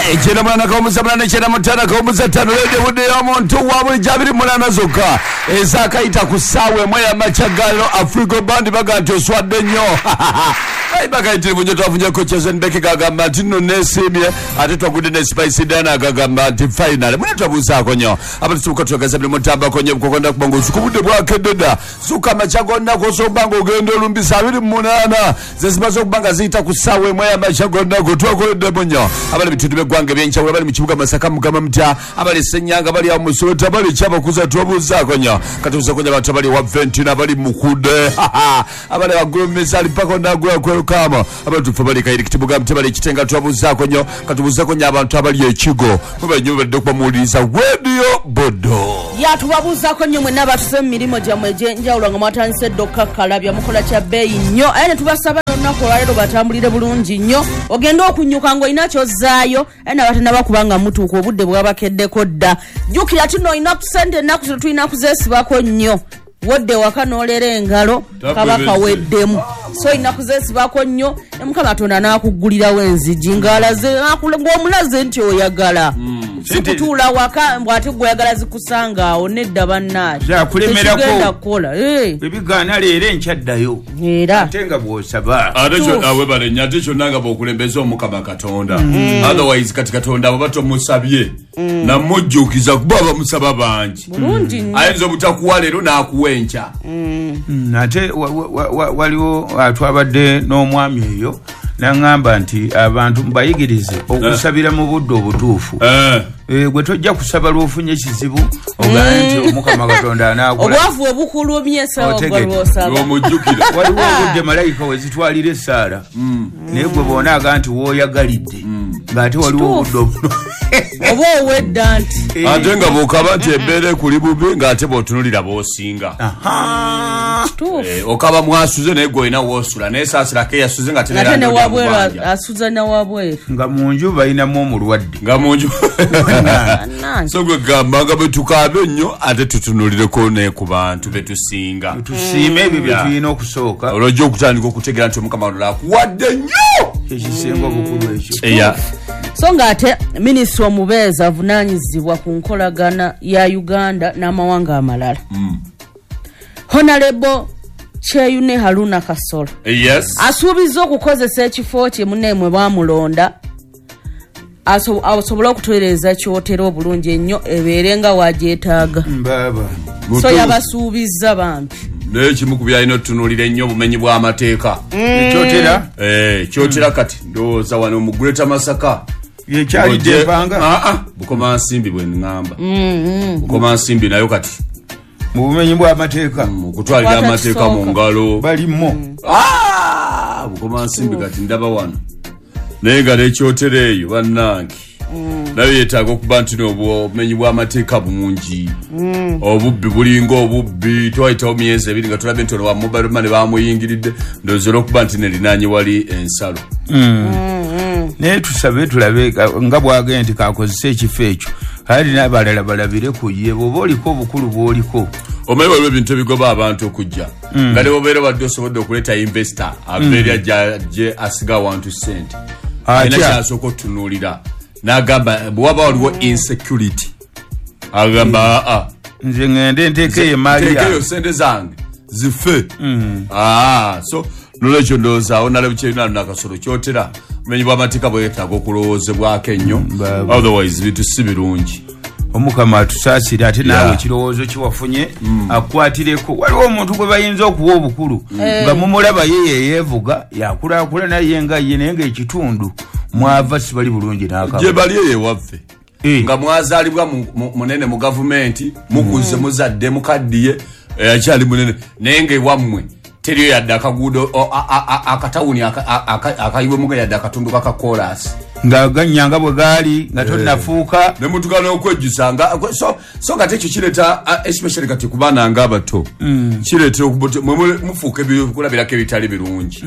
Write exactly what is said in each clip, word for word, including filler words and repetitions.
echena mwana kaumuza mwana echena mutana kaumuza tano lede bude ya muntu wabuli jabiri mwana zoka ezaka ita kusawe mwaya machagalo Afriko bandi baga antoswade nyo Hai baga iti vunyo tuwafunja kocha zendeki kagamba Antino nesimye Atitwa kude ne spicy dana kagamba Anti final Mwana tuwabuza konyo Hapa suka tuwagazabili mutamba konyo Kukonda kubango Sukubude bwake deda Suka machago nako sobango Gendo lumbisa Wili munana Zesimazo kubanga zita kusawe mwaya machago nako Tuwa kude munyo Hapa ni mitutume guange Biencha Hapa ni michibuka masaka mkama mta Hapa ni senyanga Hapa ni ya musulota Hapa ni chapa kuza tuwabuza konyo Katuza konyo Hapa ni waventina Hapa ni mukude Hapa ni waguru misali Pako nagua kwe kama Hapa tufabali kairi kitibuga mtibali Chitenga tuwabuza konyo Katubuza konyo Hapa Hapa ni echigo Hapa nyumba Dokwa muuliza Radio Bodo Ya tuwabuza konyo Mwenaba tusemi milimo jamweje Nja ulanga matanise doka kalabia Mukola cha bei nyo Ene tubasaba Nakola lero batambulire bulungi nnyo ogenda okunyuka ngo inacho zaayo ena batana bakubanga mutu uko budde bwabakeddeko dda jukira tino ina sente naku tulina kuzesibako nnyo wodde wakanolera engalo kabaka weddemu so ina kuzesibako nnyo emukama tonda nakugulira wenziji ngala ze nakulengo omulaze nti oyagala sikutula waka mbwati gwagala zikusanga onedda bannaye ja kulemerako genda kola eh bibigana lere nkyaddayo era atenga bwosaba adejo awe bale nyate chonanga bokulembeza omukama katonda otherwise kati katonda babato musabye na mujjukiza kubaba musaba banji bulungi ayenzo butakuwa lero na akuwencha nate waliwo atwabadde n'omwami eyo nangamba nti abantu mbayigirize okusabira mu budde obutuufu eh gwe tojja kusaba lwofunye kizibu ogaye nti omukama katonda anaagula obwavu obukulumye sawa bwosaba omujjukira waliwo obudde malayika wezitwalire Saara naye gwe boonaaga nti wooyagalidde ng'ate waliwo obudde oba owedda nti ate nga bwokaba nti ebbeere kuli bubi ng'ate bw'otunulira bw'osinga okaba mwasuze naye gwe olina woosula naye saasirako eyasuze nga tenera asuza na wabweru nga munju balinamu omulwadde nga munju so gwe gamba nga betukabe nnyo ate tutunulireko ne ku bantu betusinga tusiime ebyo bye tulina okusooka olwojja okutandika okutegeera nti omukama wano akuwadde nnyo ekisinga obukulu ekyo eya so ng'ate minisitiri omubeezi avunaanyizibwa ku nkolagana ya Uganda n'amawanga amalala Honorable Cheyune Haruna Kasolo yes asuubiza okukozesa ekifo kye munnemwe bamulonda asobola okutereeza kyotera obulungi ennyo ebeerenga wajeetaaga baba so yabasuubiza bambi naye kimu ku byalina otutunuulira ennyo obumenyi bw'amateeka ekyotera eh kyotera kati ndowooza wano mu Greater Masaka yekyalidde empanga aa Bukoma Nsimbi bwe ngamba Bukoma Nsimbi nayo kati mu bumenyi bw'amateeka okutwalira amateeka mu ngalo balimo ah Bukoma Nsimbi kati ndaba wano naye nga n'ekyotera eyo bannange nayo yeetaaga okuba nti n'obumenyi bw'amateeka bungi obubbi bulinga obubbi twayitawo myezi ebiri nga tulabe nti olwa mobile money baamuyingiridde ndowooza okuba nti nerinaanye wali ensalo naye tusabe tulabe nga bwagenda nti kakozesa ekifo ekyo hali n'abalala balabire ku ye bw'oba oliko obukulu bw'oliko omanyi waliwo ebintu ebigoba abantu okujja nga ne bobeera badde osobodde okuleeta investor abeera gye asiga wantu sente alina kyasooka otutunuulira n'agamba bw'waba waliwo insecurity agamba aa nze ngende nteeka eyo emaali teekeyo sente zange zife aa so nolwekyo ndowoozaawo nalaba kyerina nakasolo kyotera obumenyi bw'amateeka bwetaaga okulowoozebwako ennyo otherwise bintu si birungi omukama atusaasire ate naawe ekirowoozo kiwafunye akukwatireko waliwo omuntu gwe bayinza okuwa obukulu nga mumulaba ye yeyeevuga yakulakula naye nga ye naye ng'ekitundu mwava sibali bulungi n'akaba gye bali eyo ewaffe nga mwazaalibwa munene mu gavumenti mukuze muzadde mukaddiye akyali munene naye ng'ewammwe teriyo yadde akaguudo akatawuni akayiwemuga yadde akatundu kaka koolasi nga ganyanga bwe gaali nga tonnafuuka ne mutuka n'okwejjusa nga so nga tekyo kireeta especially kati ku baana nga abato kireetera mufuuka ebyokulabirako ebitali birungi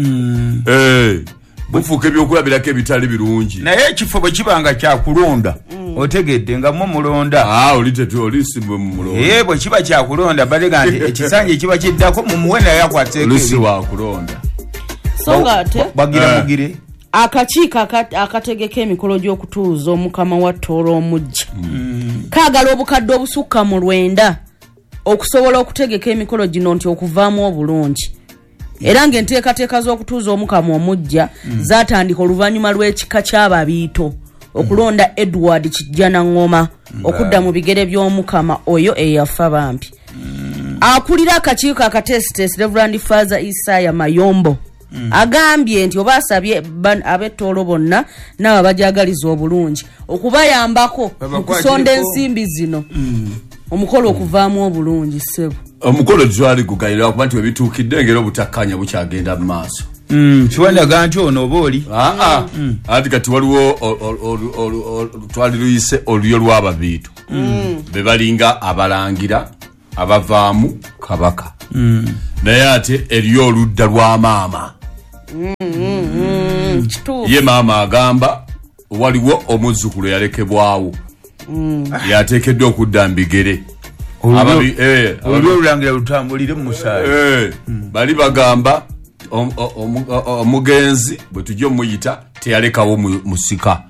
mufuuka ebyokulabirako ebitali birungi naye ekifo bwe kibanga kyakulonda otegedde nga mu mulonda oli tetolisimwe mu mulonda ee bwe kiba kyakulonda balega nti ekisanja ekiba kiddako mumuwe naye akwatseeko olisi wakulonda so nga ate bagira mugire akakiiko akategeka emikolo gy'okutuuza omukama wa Tooro omujja mm. kaagala obukadde obusukka mu lwenda okusobola okutegeka emikolo gino nti okuvaamu obulungi era ng'enteekateeka z'okutuuza omukama omujja mm. zaatandika oluvannyuma lw'ekika ky'ababiito okulonda mm. Edward Kijjana Ngoma mm. okudda mu bigere by'omukama oyo eyafa bampi mm. akulira akakiiko akatesitesi Reverend Father Isaiah Mayombo mm. agambye nti oba asabye ab'Etooro bonna n'abo bajagaliza obulungi okubayambako mu kusonda ensimbi zino mm. omukolo okuvaamu obulungi ssebo omukolo gwali gugayira kuba nti webituukidde ngero obutakkanya bukyagenda mu maaso Mm, kiwandaga nti ono obaoli aa mm. ati kati waliwo twali luyise olulyo lw'ababiito mm. be balinga abalangira abavaamu kabaka mm. naye ate eriyo oludda lwa maama mm, mm, mm. ye maama agamba waliwo omuzzukulu yalekebwawo mm. yateekeddwa okudda mbigere olulyo olulangira lutambulire mu musaayi bali bagamba omugenzi bwe tujja omuyita teyalekawo musika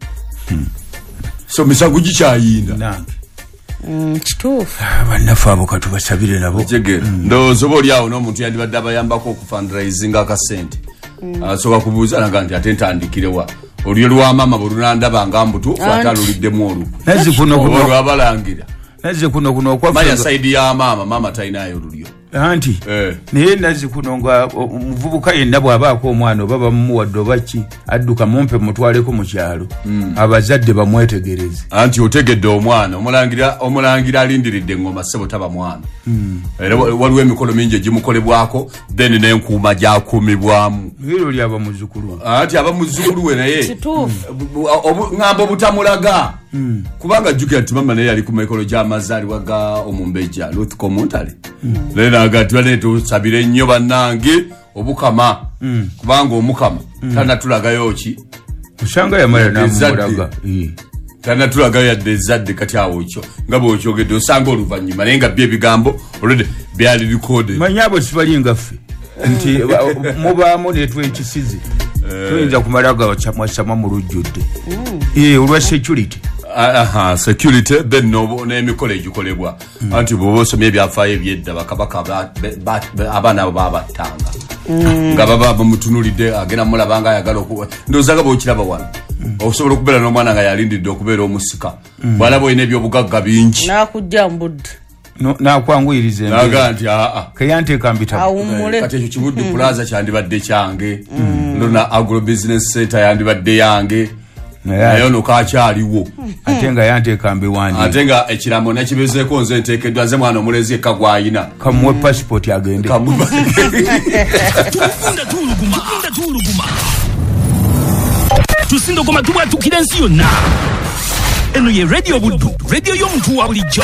so misango gikyayinda kituufu bannaffe abo katubasabire nabo ndowooza oba oli awo n'omuntu yandibadde abayambako okufundraisinga akasente asooka kubuuza naga nti ate ntandikirewa olyo lwamama bwe lunandaba nga mbutuufu ate aluliddemu olukwe olwabalangira naze kuno kuno okwamanya saidi ya maama maama talinayo olulyo anti eh. naye nazi kuno nga omuvubuka yenna bw'abaako omwana oba bamuwadde oba ki adduka mumpe mutwaleko mu kyalo mm. abazadde bamwetegereze anti otegedde omwana omulangira omulangira alindiridde engoma ssebo taba mwana mm. era waliwo emikolo mingi egimukolebwako then n'enkuuma gyakuumibwamu ero lyaba muzzukulu anti aba muzzukulu we naye ng'amba obutamulaga mm. kubanga jjukira nti mama naye yali ku mikolo gy'amazaalibwa ga Omumbejja Ruth Komuntale mm. agati bane tusabire nnyo bannange obukama mm. kubanga omukama mm. tanatulagayo ki usanga yamala namulaga tanatulagayo yadde zadde kati awo ekyo nga bw'okyogedde osanga oluvannyuma naye nga bye ebigambo olwedde byali recorded manyabo sibali ngaffe nti mubaamu netwekisizi tuyinza kumalaga chamwasama mu lujjudde ee olwa security aha security then no n'emikolo egikolebwa anti bw'oba osomye ebyafaayo ebyedda bakabaka abaana abo babattanga nga baba bamutunulidde agenda mulabanga ayagala okuba ndowooza nga bw'okiraba wano osobola okubeera n'omwana nga yalindidde okubeera omusika bw'alaba olina ebyobugagga bingi n'akujja mu budde n'akwanguyiriza naga nti aa keyanteeka mbitabo kati ekyo Kibuddu Plaza kyandibadde kyange nona agro business center yandibadde yange naye ono kakyaliwo ate nga yanteeka mbiwandi ate nga ekiramo nekibezeeko nze nteekeddwa nze mwana omulezi ekka gwayina kamuwe passport agende tusindogoma tubwatukira ensi yonna eno ye Radio Buddu radio y'omuntu wa bulijjo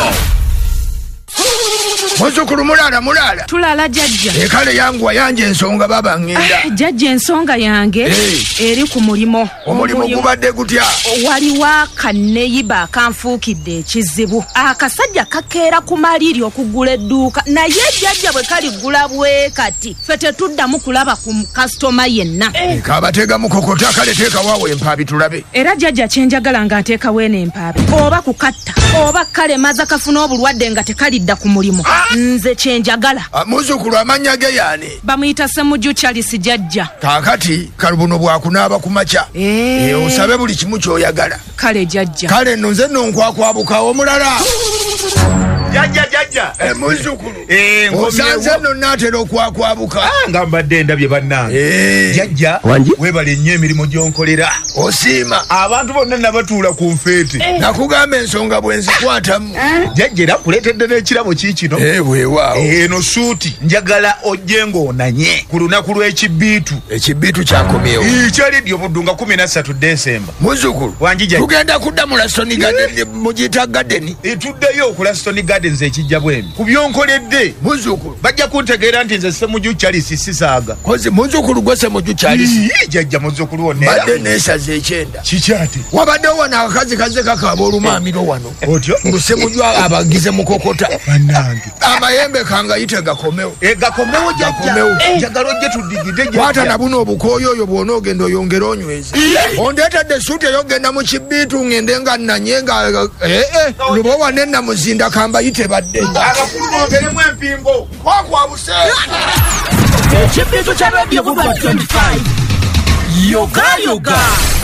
Muzukulu mulala mulala tulala jajja ekale yangu wayanje ensonga baba ngenda ah, jajja ensonga yange hey. eri ku mulimo omulimo gubadde gutya waliwo kanneyiba akanfuukidde ekizibu akasajja kakeera ku maliri okugula edduuka naye jajja bwe kaligula bwe kati ffe tetuddamu kulaba ku kasitoma yenna hey. kabatega mukokota kale teeka waawo empaabi tulabe era jajja kyenjagala nga nteeka weena empaabi oba kukatta oba kale maza kafuna obulwadde nga tekalidda ku mulimo ah. nze kyenjagala muzukulu amanya ge yaani bamuyita Ssemujju Charles jajja kaakati kalubuno bwakunaaba ku makya ee e, osabe buli kimu kyoyagala kale jajja kale nno nze nno nkwakwabuka omulala jajja jajja e muzukulu e osanze nno naatera okwakwabuka nga mbadde ndabye bannange e jajja webale nnyo emirimu gyonkolera osiima abantu bonna nabatuula ku nfeete e. nakugamba ensonga bwe nzikwatamu jajja era kuleetedde n'ekirabo kiikino e weewaawo eno suuti njagala ojje ng'onanye ku lunaku lw'ekibbiitu ekibbiitu kyakomyewo kyalidyo Buddu nga kumi na ssatu Desemba muzukulu wangi jajja tugenda kudda mu Laston Garden mugiyita Garden etuddeyo ku Laston Garden kade nze ekijja bwemi ku byonkoledde muzukulu bajja kuntegeera nti nze Ssemujju Charles sisaaga kozi muzukulu gwe Ssemujju Charles jajja muzukulu wonna badde neesaza ekyenda kikyate wabaddewo wano akazi kaze kakaaba olumaamiro wano otyo ngu Ssemujju abagize mukokota bannange amayembe kangayite gakomewo gakomewo jajja njagala ojje tuddigide kwata na buno obukooyo oyo bw'ona ogenda oyongera onyweza ondeetedde suuti eyogenda mu kibiitu ngende nga nanye nga ee lubowa nenna muzinda kambayite badde abakulu bongeremu empingo kwakwabuse ekibiitu kya radio kuba twenty-five yoga yoga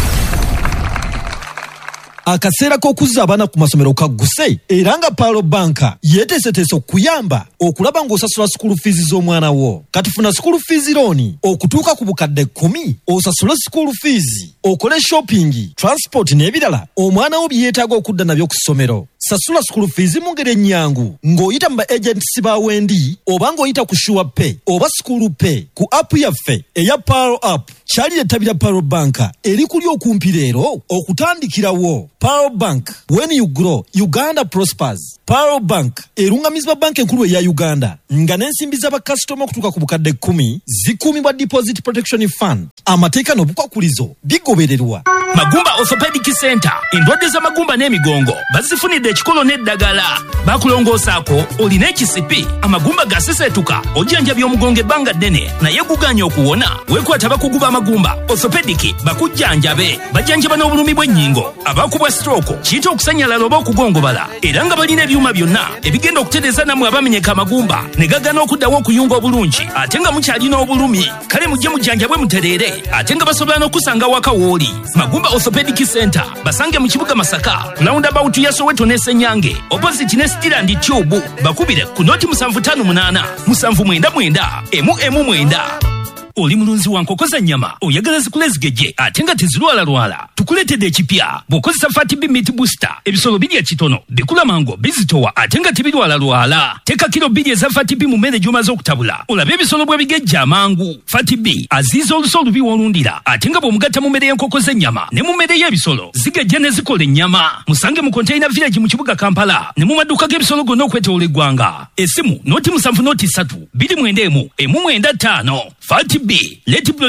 akaseera k'okuzza abaana ku masomero kagguse era nga Palo Banka yeeteeseteese okuyamba okulaba ng'osasula sukulu fiizi z'omwana wo. Kati funa sukulu fiizi looni okutuuka ku bukadde kkumi osasule sukulu fiizi okole shopping, transport n'ebirala omwana wo bye yeetaaga okudda nabyo ku ssomero. Sasula sukulu fiizi mu ngeri ennyangu ng'oyita mu ba agents ba Wendi oba ng'oyita ku Sure Pay oba School Pay ku app yaffe eya Palo app. Kyali ettabira Palo Banka eri kuli okumpi leero okutandikirawo. Palo Bank, when you grow, Uganda prospers. Palo Bank, erungamizibwa banka enkulu eya Uganda nga n'ensimbi z'abakasitoma okutuuka ku bukadde kkumi zikuumibwa Deposit Protection Fund. Amateeka n'obukwakulizo bigobererwa. Magumba Orthopedic Center, endwadde z'amagumba n'emigongo bazifunidde ekikolo n'eddagala. Bakulongoosaako olina ekisipi amagumba gaseseetuka ojjanjabya omugongo ebbanga ddene naye guganya okuwona weekwata bakuguba amagumba Orthopedic bakujjanjabe bajjanjaba n'obulumi bw'ennyingo abakubwa stroke kiyita okusanyalala oba okugongobala era nga balina ebyuma byonna ebigenda okutereeza nammwe abamenyeka amagumba ne gagana okuddawo okuyunga obulungi ate nga mukyalina obulumi kale mujje mujjanjabwe mutereere ate nga basobola n'okusanga waka wooli. Magumba Orthopedic Center basange mu kibuga Masaka roundabout ya Soweto ne Senyange opposite ne Stirand Tube bakubire ku noti musanvu ttaano munaana musanvu mwenda mwenda emu emu mwenda. Oli mulunzi wa nkoko za nnyama oyagala zikule zigejje ate nga tezirwalalwala tukuleetedde ekipya bw'okozesa Fatib Meat Booster ebisolo birya kitono bikula mango bizitowa ate nga tebirwalalwala. Teka kilo bbiri eza Fatib mu mmere gy'omaze okutabula olabe ebisolo bwe bigejja amangu. Fatib aziiza oluso olubi w'olundira ate nga bw'omugatta mu mmere y'enkoko z'ennyama ne mu mmere y'ebisolo zigejja ne zikola ennyama. Musange mu Container Village mu kibuga Kampala ne mu maduuka g'ebisolo gonna okwetooloola eggwanga. Essimu noti musanvu noti ssatu bbiri mwenda emu emu mwenda ttaano. Fatib Let